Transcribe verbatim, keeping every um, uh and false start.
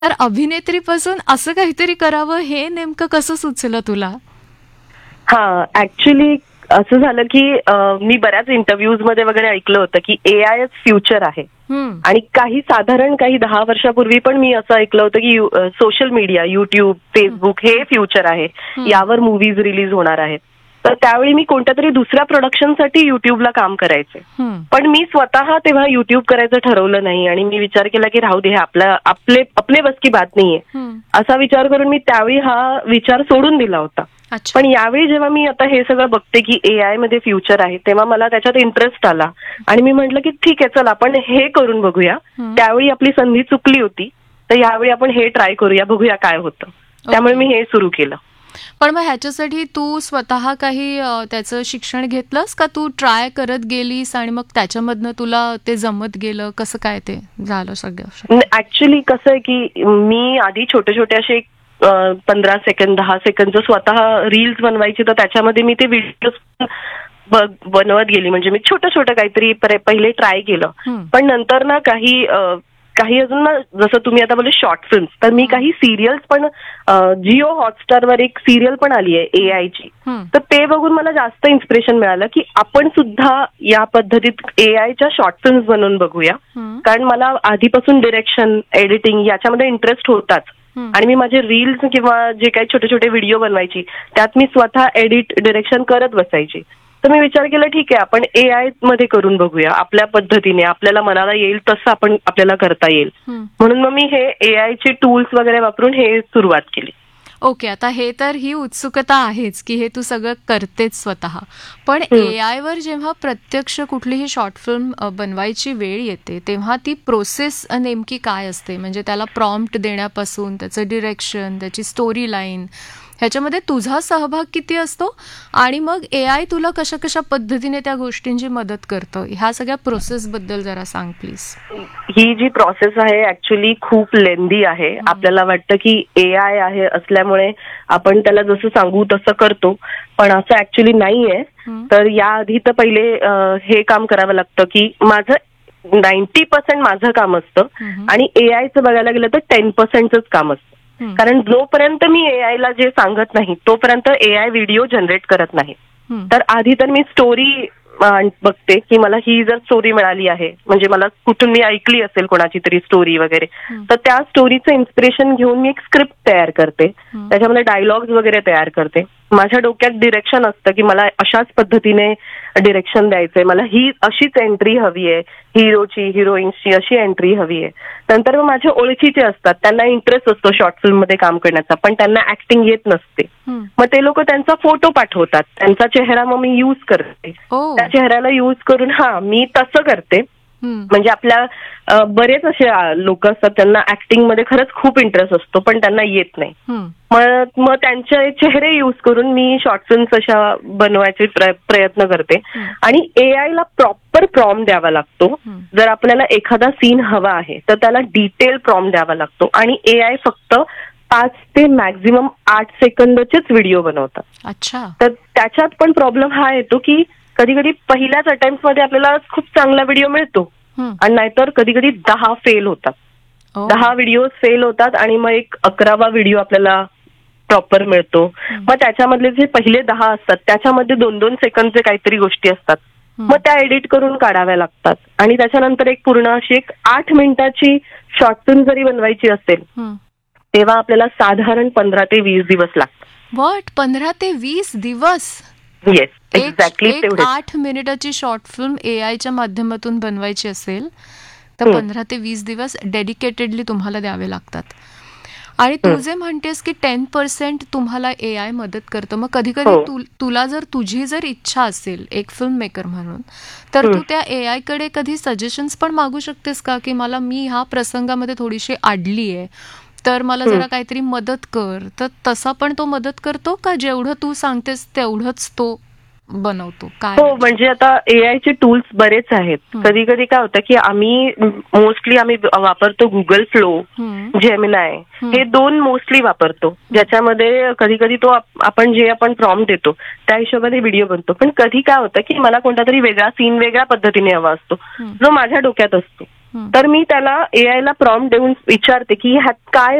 तर अभिनेत्रीपासून असं काहीतरी करावं हे नेमकं कसं सुचलं तुला? हा ऍक्च्युली असं झालं की मी बऱ्याच इंटरव्ह्यूज मध्ये वगैरे ऐकलं होतं की ए आयच फ्युचर आहे. आणि काही साधारण काही दहा वर्षापूर्वी पण मी असं ऐकलं होतं की सोशल मीडिया, युट्यूब, फेसबुक हे फ्युचर आहे, यावर मूवीज रिलीज होणार आहेत. तर त्यावेळी मी कोणत्या तरी दुसऱ्या प्रोडक्शनसाठी युट्यूबला काम करायचे, पण मी स्वतः तेव्हा युट्यूब करायचं ठरवलं नाही आणि मी विचार केला की राहू दे, हे आपल्या आपले आपले बस की बात नाहीये असा विचार करून मी त्यावेळी हा विचार सोडून दिला होता. पण यावेळी जेव्हा मी आता हे सगळं बघते की ए आय मध्ये फ्युचर आहे, तेव्हा मला त्याच्यात इंटरेस्ट आला आणि मी म्हटलं की ठीक आहे, चल आपण हे करून बघूया. त्यावेळी आपली संधी चुकली होती, तर यावेळी आपण हे ट्राय करूया, बघूया काय होतं. त्यामुळे मी हे सुरू केलं. पण मग ह्याच्यासाठी तू स्वतः काही त्याचं शिक्षण घेतलंस का, तू ट्राय करत गेलीस आणि मग त्याच्यामधनं तुला ते जमत गेलं? कसं काय ते झालं सगळं? ऍक्च्युली कसं आहे की मी आधी छोटे छोटे असे पंधरा सेकंद दहा सेकंद स्वतः रील्स बनवायची, तर त्याच्यामध्ये मी ते व्हिडिओ बनवत गेली. म्हणजे मी छोटं छोटं काहीतरी पहिले ट्राय केलं, पण नंतर ना काही काही अजून ना, जसं तुम्ही आता बोलले शॉर्ट फिल्म्स, तर मी काही सिरियल्स पण, जिओ हॉटस्टारवर एक सिरियल पण आली आहे ए आयची, तर ते बघून मला जास्त इन्स्पिरेशन मिळालं की आपण सुद्धा या पद्धतीत ए आयच्या शॉर्ट फिल्म्स बनवून बघूया. कारण मला आधीपासून डिरेक्शन, एडिटिंग याच्यामध्ये इंटरेस्ट होताच आणि मी माझे रील्स किंवा जे काही छोटे छोटे व्हिडिओ बनवायची त्यात मी स्वतः एडिट, डिरेक्शन करत बसायची. तर मी विचार केला ठीक आहे, आपण ए आय मध्ये करून बघूया, आपल्या पद्धतीने आपल्याला मनाला येईल तसं आपण आपल्याला करता येईल. म्हणून मग मी हे ए आयचे टूल्स वगैरे वापरून हे सुरुवात केली. ओके, आता हे तर ही उत्सुकता आहेच की हे तू सगळं करतेच स्वतः, पण ए आय वर जेव्हा प्रत्यक्ष कुठलीही शॉर्ट फिल्म बनवायची वेळ येते तेव्हा ती प्रोसेस नेमकी काय असते? म्हणजे त्याला प्रॉम्प्ट देण्यापासून त्याचं डिरेक्शन, त्याची स्टोरी लाईन, ह्याच्यामध्ये तुझा सहभाग किती असतो आणि मग ए आय तुला कशा कशा पद्धतीने त्या गोष्टींची मदत करतं, ह्या सगळ्या प्रोसेस बद्दल जरा सांग प्लीज. ही जी प्रोसेस आहे ऍक्च्युली खूप लेंदी आहे. आपल्याला वाटतं की ए आय आहे असल्यामुळे आपण त्याला जसं सांगू तसं करतो, पण असं ऍक्च्युली नाहीये. तर याआधी तर पहिले हे काम करावं लागतं की माझं नाईन्टी पर्सेंट माझं काम असतं आणि ए आयचं बघायला गेलं तर टेन पर्सेंटच काम असतं. कारण जोपर्यंत मी ए आय ला जे सांगत नाही तोपर्यंत ए आय व्हिडिओ जनरेट करत नाही. तर आधी तर मी स्टोरी बघते की मला ही जर स्टोरी मिळाली आहे, म्हणजे मला कुठून मी ऐकली असेल कोणाची तरी स्टोरी वगैरे, तर त्या स्टोरीचं इन्स्पिरेशन घेऊन मी एक स्क्रिप्ट तयार करते, त्याच्यामध्ये डायलॉग्स वगैरे तयार करते. माझ्या डोक्यात डिरेक्शन असतं की मला अशाच पद्धतीने डिरेक्शन द्यायचंय, मला ही अशीच एंट्री हवी आहे, हिरोची हिरोईन्सची अशी एंट्री हवी आहे. नंतर मग माझ्या ओळखीचे असतात, त्यांना इंटरेस्ट असतो शॉर्ट फिल्म मध्ये काम करण्याचा, पण त्यांना ऍक्टिंग येत नसते. मग ते लोक त्यांचा फोटो पाठवतात, त्यांचा चेहरा मग मी युज करते. त्या चेहऱ्याला युज करून हा मी तसं करते. म्हणजे आपल्या बरेच असे लोक असतात त्यांना ऍक्टिंग मध्ये खरंच खूप इंटरेस्ट असतो, पण त्यांना येत नाही. मग मग त्यांचे चेहरे युज करून मी शॉर्ट फिल्म्स अशा बनवायचे प्रयत्न करते. आणि ए आय ला प्रॉपर प्रॉम्प्ट द्यावा लागतो. जर आपल्याला एखादा सीन हवा आहे तर त्याला डिटेल प्रॉम्प्ट द्यावा लागतो आणि ए आय फक्त पाच ते मॅक्झिमम आठ सेकंदचेच व्हिडिओ बनवतात. अच्छा. तर त्याच्यात पण प्रॉब्लेम हा येतो की कधी कधी पहिल्याच अटेम्प्ट मध्ये आपल्याला खूप चांगला व्हिडिओ मिळतो आणि नाहीतर कधी कधी दहा फेल होतात. दहा व्हिडिओ फेल होतात आणि मग एक अकरावा व्हिडिओ आपल्याला प्रॉपर मिळतो. मग त्याच्यामधले जे पहिले दहा असतात त्याच्यामध्ये दोन दोन सेकंदचे काहीतरी गोष्टी असतात, मग त्या एडिट करून काढाव्या लागतात. आणि त्याच्यानंतर एक पूर्ण अशी एक आठ मिनिटाची शॉर्ट फिल्म जरी बनवायची असेल तेव्हा आपल्याला साधारण पंधरा ते वीस दिवस लागतात. व्हॉट, पंधरा ते वीस दिवस? येस, एक्झॅक्टली तेवढे. आठ मिनिटाची शॉर्ट फिल्म ए आयच्या माध्यमातून बनवायची असेल तर पंधरा ते वीस दिवस डेडिकेटेडली तुम्हाला द्यावे लागतात. आणि तू जे म्हणतेस की टेन पर्सेंट तुम्हाला ए आय मदत करतं, मग कधी कधी तुला जर तुझी जर इच्छा असेल एक फिल्म मेकर म्हणून, तर तू त्या ए आय कडे कधी सजेशन्स पण मागू शकतेस का की मला मी ह्या प्रसंगामध्ये थोडीशी अडली आहे, तर मला जरा काहीतरी मदत कर? तर तसा पण तो मदत करतो का जेवढं तू सांगतेस तेवढंच तो बनवतो? काय हो, म्हणजे आता ए आय चे टूल्स बरेच आहेत. कधी कधी काय होतं की आम्ही मोस्टली आम्ही वापरतो गुगल फ्लो, जेमिनाय, हे दोन मोस्टली वापरतो, ज्याच्यामध्ये कधी कधी तो आपण जे आपण प्रॉम्प्ट देतो त्या हिशोबाने व्हिडिओ बनतो. पण कधी काय होतं की मला कोणता तरी वेगळा सीन वेगळ्या पद्धतीने हवा असतो जो माझ्या डोक्यात असतो. हं. तर मी त्याला एआय ला प्रॉम्प्ट देऊन विचारते की ह्यात काय